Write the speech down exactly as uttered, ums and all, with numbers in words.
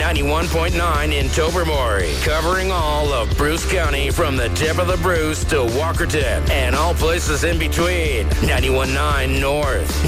ninety-one point nine in Tobermory, covering all of Bruce County from the tip of the Bruce to Walkerton and all places in between. ninety-one point nine North.